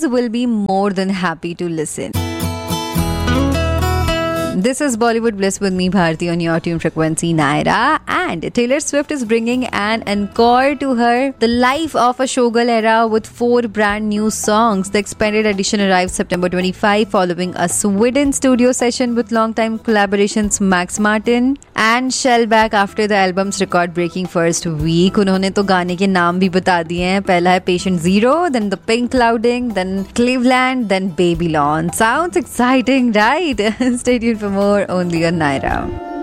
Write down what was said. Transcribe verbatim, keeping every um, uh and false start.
will be more than happy to listen. This is Bollywood Bliss with me, Bharti, on your tune frequency, Naira. And Taylor Swift is bringing an encore to her The Life of a Showgirl era with four brand new songs. The expanded edition arrived September twenty-fifth following a Sweden studio session with longtime collaborations Max Martin and Shellback after the album's record-breaking first week. उन्होंने तो गाने के नाम भी बता दिए हैं. पहला है Patient Zero, then The Pink Clouding, then Cleveland, then Babylon. Sounds exciting, right? Stay tuned for more only on Naira.